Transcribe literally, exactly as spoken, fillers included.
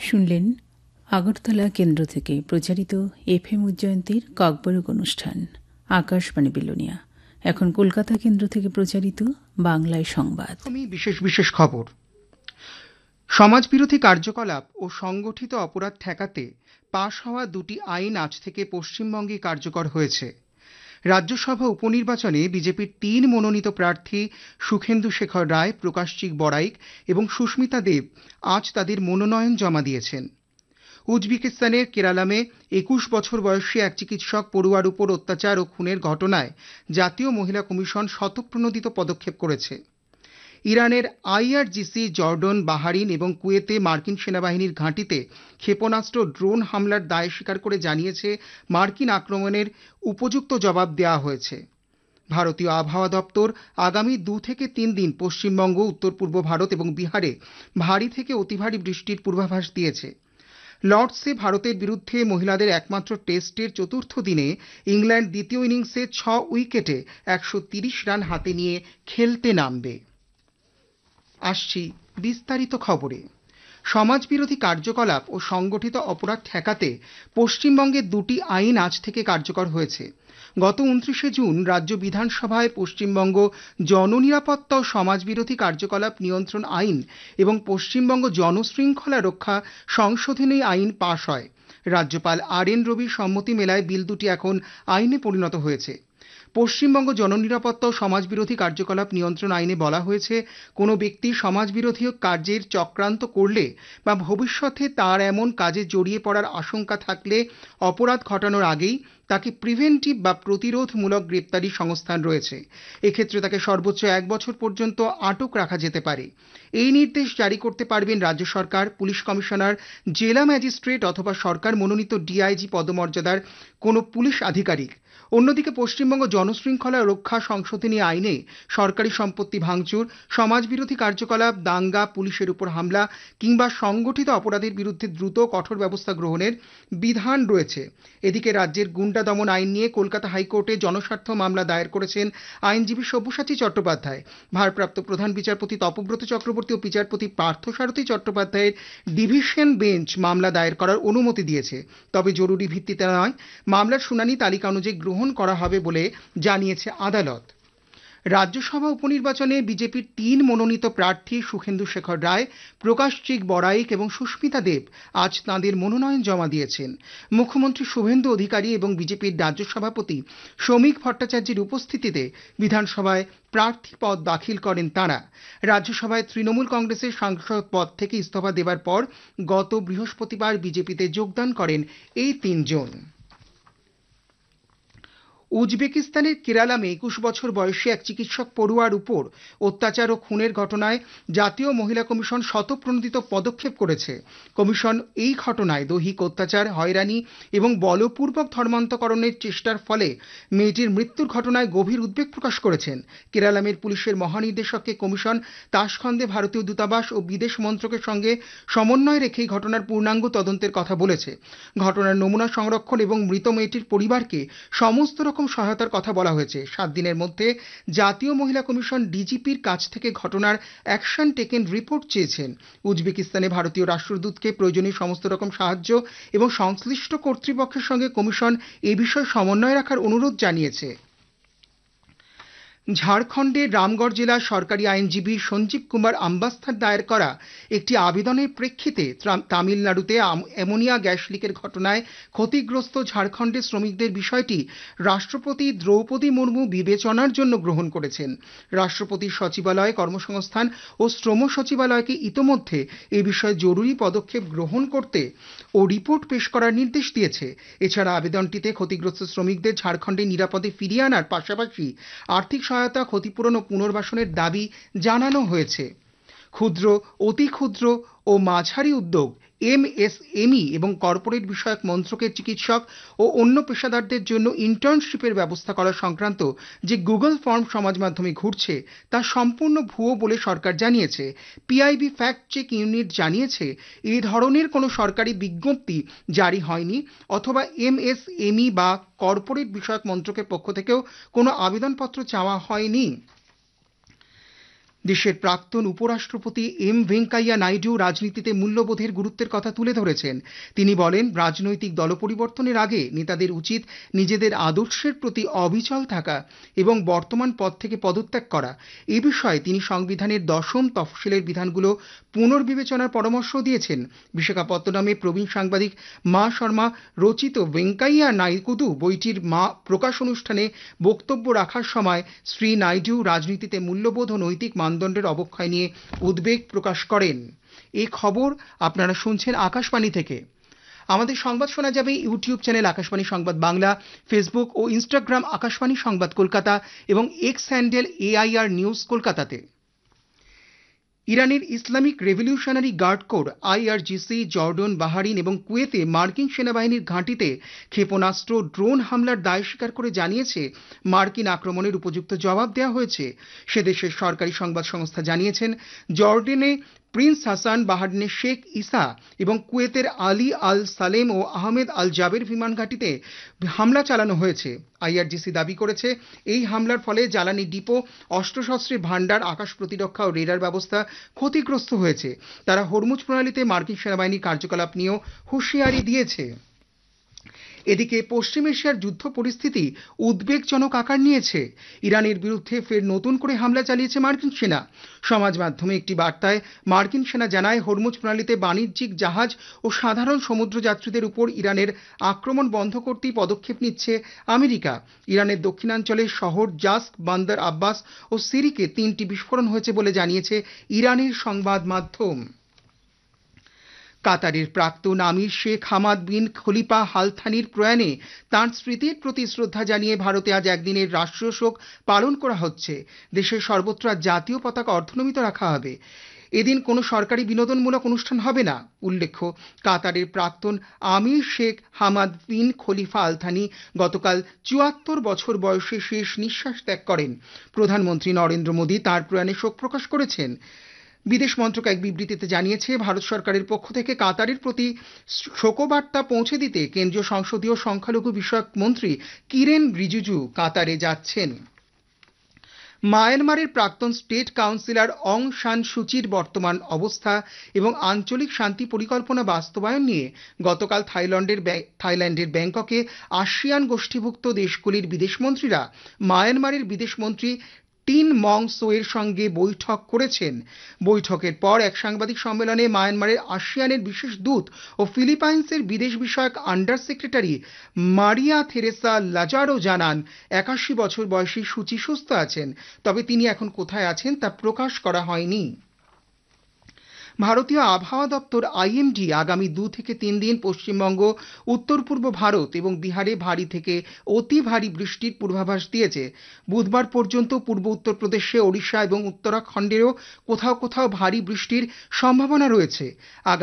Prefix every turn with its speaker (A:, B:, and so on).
A: শুনলেন আগরতলা কেন্দ্র থেকে প্রচারিত এফএম উজ্জয়ন্তীর কাকবরক অনুষ্ঠান আকাশবাণী বিলোনিয়া। এখন কলকাতা কেন্দ্র থেকে প্রচারিত বাংলায় সংবাদ।
B: বিশেষ বিশেষ খবর। সমাজবিরোধী কার্যকলাপ ও সংগঠিত অপরাধ ঠেকাতে পাশ হওয়া দুটি আইন আজ থেকে পশ্চিমবঙ্গে কার্যকর হয়েছে। রাজ্যসভা উপনির্বাচনে বিজেপির তিন মনোনীত প্রার্থী সুখেন্দু শেখর রায়, প্রকাশচিক বড়াইক এবং সুস্মিতা দেব আজ তাদের মনোনয়ন জমা দিয়েছেন। উজবেকিস্তানের কেরালামে একুশ বছর বয়সী এক চিকিৎসক পড়ুয়ার উপর অত্যাচার ও খুনের ঘটনায় জাতীয় মহিলা কমিশন স্বতঃপ্রণোদিত পদক্ষেপ করেছে। ইরানের আইআরজিসি, জর্ডন, বাহারিন এবং কুয়েতে মার্কিন সেনাবাহিনীর ঘাঁটিতে ক্ষেপণাস্ত্র ড্রোন হামলার দায় স্বীকার করে জানিয়েছে মার্কিন আক্রমণের উপযুক্ত জবাব দেওয়া হয়েছে। ভারতীয় আবহাওয়া দপ্তর আগামী দু থেকে তিন দিন পশ্চিমবঙ্গ, উত্তর পূর্ব ভারত এবং বিহারে ভারী থেকে অতি ভারী বৃষ্টির পূর্বাভাস দিয়েছে। লর্ডসে ভারতের বিরুদ্ধে মহিলাদের একমাত্র টেস্টের চতুর্থ দিনে ইংল্যান্ড দ্বিতীয় ইনিংসে ছ উইকেটে একশো তিরিশ রান হাতে নিয়ে খেলতে নামবে। আসছি বিস্তারিত খবরে। সমাজবিরোধী কার্যকলাপ ও সংগঠিত অপরাধ ঠেকাতে পশ্চিমবঙ্গের দুটি আইন আজ থেকে কার্যকর হয়েছে। গত উনত্রিশে জুন রাজ্য বিধানসভায় পশ্চিমবঙ্গ জননিরাপত্তা ও সমাজবিরোধী কার্যকলাপ নিয়ন্ত্রণ আইন এবং পশ্চিমবঙ্গ জনশৃঙ্খলা রক্ষা সংশোধনী আইন পাশ হয়। রাজ্যপাল আর এন রবির সম্মতি মেলায় বিল দুটি এখন আইনে পরিণত হয়েছে। পশ্চিমবঙ্গ জননিরাপত্তা ও সমাজবিরোধী কার্যকলাপ নিয়ন্ত্রণ আইনে বলা হয়েছে, কোনো ব্যক্তি সমাজবিরোধী কার্যের চক্রান্ত করলে বা ভবিষ্যতে তার এমন কাজে জড়িয়ে পড়ার আশঙ্কা থাকলে অপরাধ ঘটানোর আগেই তাকে প্রিভেন্টিভ বা প্রতিরোধমূলক গ্রেপ্তারি সংস্থান রয়েছে। এক্ষেত্রে তাকে সর্বোচ্চ এক বছর পর্যন্ত আটক রাখা যেতে পারে। এই নির্দেশ জারি করতে পারবেন রাজ্য সরকার, পুলিশ কমিশনার, জেলা ম্যাজিস্ট্রেট অথবা সরকার মনোনীত ডিআইজি পদমর্যাদার কোনো পুলিশ আধিকারিক। অন্যদিকে পশ্চিমবঙ্গ জনশৃঙ্খলা রক্ষা সংশোধনী আইনে সরকারি সম্পত্তি ভাঙচুর, সমাজবিরোধী কার্যকলাপ, দাঙ্গা, পুলিশের উপর হামলা কিংবা সংগঠিত অপরাধের বিরুদ্ধে দ্রুত কঠোর ব্যবস্থা গ্রহণের বিধান রয়েছে। এদিকে রাজ্যের গুন্ডা দমন আইন নিয়ে কলকাতা হাইকোর্টে জনস্বার্থ মামলা দায়ের করেছেন আইনজীবী সব্যসাচী চট্টোপাধ্যায়। ভারপ্রাপ্ত প্রধান বিচারপতি তপব্রত চক্রবর্তী ও বিচারপতি পার্থসারথী চট্টোপাধ্যায়ের ডিভিশন বেঞ্চ মামলা দায়ের করার অনুমতি দিয়েছে। তবে জরুরি ভিত্তিতে নয়, মামলার শুনানি তালিকা অনুযায়ী গ্রহণ করা হবে বলে জানিয়েছে আদালত। রাজ্যসভা উপনির্বাচনে বিজেপির তিন মনোনীত প্রার্থী সুখেন্দু শেখর রায়, প্রকাশচিক বড়াইক এবং সুস্মিতা দেব আজ তাঁদের মনোনয়ন জমা দিয়েছেন। মুখ্যমন্ত্রী শুভেন্দু অধিকারী এবং বিজেপির রাজ্য সভাপতি শ্রমিক ভট্টাচার্যের উপস্থিতিতে বিধানসভায় প্রার্থী পদ দাখিল করেন তাঁরা। রাজ্যসভায় তৃণমূল কংগ্রেসের সাংসদ পদ থেকে ইস্তফা দেওয়ার পর গত বৃহস্পতিবার বিজেপিতে যোগদান করেন এই তিনজন। উজবেকিস্তানের কেরালামে একুশ বছর বয়সী এক চিকিৎসক পড়ুয়ার উপর অত্যাচার ও খুনের ঘটনায় জাতীয় মহিলা কমিশন স্বতঃপ্রণোদিত পদক্ষেপ করেছে। কমিশন এই ঘটনায় দৈহিক অত্যাচার, হয়রানি এবং বলপূর্বক ধর্মান্তকরণের চেষ্টার ফলে মেয়েটির মৃত্যুর ঘটনায় গভীর উদ্বেগ প্রকাশ করেছেন। কেরালামের পুলিশের মহানির্দেশককে কমিশন তাশখন্দে ভারতীয় দূতাবাস ও বিদেশ মন্ত্রকের সঙ্গে সমন্বয় রেখে এই ঘটনার পূর্ণাঙ্গ তদন্তের কথা বলেছে। ঘটনার নমুনা সংরক্ষণ এবং মৃত মেয়েটির পরিবারকে সমস্ত রকম সহায়তার কথা বলা হয়েছে। সাত দিনের মধ্যে জাতীয় মহিলা কমিশন ডিজিপির কাছ থেকে ঘটনার অ্যাকশন টেকেন রিপোর্ট চেয়েছেন। উজবেকিস্তানে ভারতীয় রাষ্ট্রদূতকে প্রয়োজনীয় সমস্ত রকম সাহায্য এবং সংশ্লিষ্ট কর্তৃপক্ষের সঙ্গে কমিশন এ বিষয়ে সমন্বয় রাখার অনুরোধ জানিয়েছে। ঝাড়খণ্ডের রামগড় জেলার সরকারি আইনজীবী সঞ্জীব কুমার আম্বাস্থার দায়ের করা একটি আবেদনের প্রেক্ষিতে তামিলনাড়ুতে অ্যামোনিয়া গ্যাস লিকের ঘটনায় ক্ষতিগ্রস্ত ঝাড়খণ্ডের শ্রমিকদের বিষয়টি রাষ্ট্রপতি দ্রৌপদী মুর্মু বিবেচনার জন্য গ্রহণ করেছেন। রাষ্ট্রপতির সচিবালয়, কর্মসংস্থান ও শ্রম সচিবালয়কে ইতোমধ্যে এ বিষয়ে জরুরি পদক্ষেপ গ্রহণ করতে ও রিপোর্ট পেশ করার নির্দেশ দিয়েছে। এছাড়া আবেদনটিতে ক্ষতিগ্রস্ত শ্রমিকদের ঝাড়খণ্ডে নিরাপদে ফিরিয়ে আনার পাশাপাশি আর্থিক সহায়তা, ক্ষতিপূরণ ও পুনর্বাসনের দাবি জানানো হয়েছে। ক্ষুদ্র, অতি ক্ষুদ্র ও মাঝারি উদ্যোগ, এমএসএমই এবং কর্পোরেট বিষয়ক মন্ত্রকের চিকিৎসক ও অন্য পেশাদারদের জন্য ইন্টার্নশিপের ব্যবস্থা করা সংক্রান্ত যে গুগল ফর্ম সমাজ মাধ্যমে ঘুরছে তা সম্পূর্ণ ভুয়ো বলে সরকার জানিয়েছে। পিআইবি ফ্যাক্ট চেক ইউনিট জানিয়েছে, এই ধরনের কোনো সরকারি বিজ্ঞপ্তি জারি হয়নি অথবা এমএসএমই বা কর্পোরেট বিষয়ক মন্ত্রকের পক্ষ থেকেও কোনো আবেদনপত্র চাওয়া হয়নি। দেশের প্রাক্তন উপরাষ্ট্রপতি এম ভেঙ্কাইয়া নাইডু রাজনীতিতে মূল্যবোধের গুরুত্বের কথা তুলে ধরেছেন। তিনি বলেন, রাজনৈতিক দলপরিবর্তনের আগে নেতাদের উচিত নিজেদের আদর্শের প্রতি অবিচল থাকা এবং বর্তমান পদ থেকে পদত্যাগ করা। এ বিষয়ে তিনি সংবিধানের দশম তফসিলের বিধানগুলো পুনর্বিবেচনার পরামর্শ দিয়েছেন। বিশাখাপত্তনমে প্রবীণ সাংবাদিক মা শর্মা রচিত ভেঙ্কাইয়া নাইডু বইটির মা প্রকাশ অনুষ্ঠানে বক্তব্য রাখার সময় শ্রী নাইডু রাজনীতিতে মূল্যবোধ ও নৈতিক মানদণ্ডের অবক্ষয় নিয়ে উদ্বেগ প্রকাশ করেন। এই খবর আপনারা শুনছেন আকাশবাণী থেকে। আমাদের সংবাদ শোনা যাবে ইউটিউব চ্যানেল আকাশবাণী সংবাদ বাংলা, ফেসবুক ও ইনস্টাগ্রাম আকাশবাণী সংবাদ কলকাতা এবং এক্স হ্যান্ডেল এআইআর নিউজ কলকাতাতে। ইরানের Islamic revolutionary guard corps IRGC Jordan, Bahrain এবং কুয়েতে মার্কিন সেনাবাহিনীর ঘাঁটিতে ক্ষেপণাস্ত্র ড্রোন হামলার দায় স্বীকার করে জানিয়েছে, মার্কিন আক্রমণের উপযুক্ত জবাব দেওয়া হয়েছে। সে দেশের সরকারি সংবাদ সংস্থা জানিয়েছেন, জর্ডেনে প্রিন্স হাসান, বাহারিনের শেখ ইসা এবং কুয়েতের আলী আল সালেম ও আহমেদ আল জাবের বিমান ঘাঁটিতে হামলা চালানো হয়েছে। আইআরজিসি দাবি করেছে, এই হামলার ফলে জ্বালানি ডিপো, অস্ত্রশস্ত্রের ভাণ্ডার, আকাশ প্রতিরক্ষা ও রেডার ব্যবস্থা ক্ষতিগ্রস্ত হয়েছে। তারা হরমুজ প্রণালীতে মার্কিন সেনাবাহিনীর কার্যকলাপ নিয়েও হুঁশিয়ারি দিয়েছে। এদিকে পশ্চিম এশিয়ার যুদ্ধ পরিস্থিতি উদ্বেগজনক আকার নিয়েছে। ইরানের বিরুদ্ধে ফের নতুন করে হামলা চালিয়েছে মার্কিন সেনা। সমাজ মাধ্যমে একটি বার্তায় মার্কিন সেনা জানায়, হরমুজ প্রণালীতে বাণিজ্যিক জাহাজ ও সাধারণ সমুদ্রযাত্রীদের উপর ইরানের আক্রমণ বন্ধ করতেই পদক্ষেপ নিচ্ছে আমেরিকা। ইরানের দক্ষিণাঞ্চলের শহর জাস্ক, বান্দর আব্বাস ও সিরিকে তিনটি বিস্ফোরণ হয়েছে বলে জানিয়েছে ইরানের সংবাদ মাধ্যম। কাতারের প্রাক্তন আমির শেখ হামাদ বিন খলিফা আল থানির প্রয়াণে তাঁর স্মৃতির প্রতি শ্রদ্ধা জানিয়ে ভারতে আজ একদিনের রাষ্ট্রীয় শোক পালন করা হচ্ছে। দেশের সর্বত্র জাতীয় পতাকা অর্ধনমিত রাখা হবে। এদিন কোনো সরকারি বিনোদনমূলক অনুষ্ঠান হবে না। উল্লেখ্য, কাতারের প্রাক্তন আমির শেখ হামাদ বিন খলিফা আল থানি গতকাল চুয়াত্তর বছর বয়সে শেষ নিঃশ্বাস ত্যাগ করেন। প্রধানমন্ত্রী নরেন্দ্র মোদী তাঁর প্রয়াণে শোক প্রকাশ করেছেন। বিদেশ মন্ত্রক এক বিবৃতিতে জানিয়েছে, ভারত সরকারের পক্ষ থেকে কাতারের প্রতি শোকবার্তা পৌঁছে দিতে কেন্দ্রীয় সংসদীয় সংখ্যালঘু বিষয়ক মন্ত্রী কিরেন রিজিজু কাতারে যাচ্ছেন। মায়ানমারের প্রাক্তন স্টেট কাউন্সিলর অং সান সুচির বর্তমান অবস্থা এবং আঞ্চলিক শান্তি পরিকল্পনা বাস্তবায়ন নিয়ে গতকাল থাইল্যান্ডের থাইল্যান্ডের ব্যাংককে আসিয়ান গোষ্ঠীভুক্ত দেশগুলির বিদেশমন্ত্রীরা মায়ানমারের বিদেশমন্ত্রী টিন মং সোয়ের সঙ্গে বৈঠক করেছেন। বৈঠকের পর এক সাংবাদিক সম্মেলনে মায়ানমারের আসিয়ানের বিশেষ দূত ও ফিলিপাইন্সের বিদেশ বিষয়ক আন্ডার সেক্রেটারি মারিয়া থেরেসা লাজারো জানান, একাশি বছর বয়সী সুচি সুস্থ আছেন, তবে তিনি এখন কোথায় আছেন তা প্রকাশ করা হয়নি। ভারতীয় আবহাওয়া দপ্তর আইএমডি আগামী দু থেকে তিন দিন পশ্চিমবঙ্গ, উত্তর পূর্ব ভারত এবং বিহারে ভারী থেকে অতি ভারী বৃষ্টির পূর্বাভাস দিয়েছে। বুধবার পর্যন্ত পূর্ব উত্তরপ্রদেশে, ওড়িশা এবং উত্তরাখণ্ডেরও কোথাও কোথাও ভারী বৃষ্টির সম্ভাবনা রয়েছে।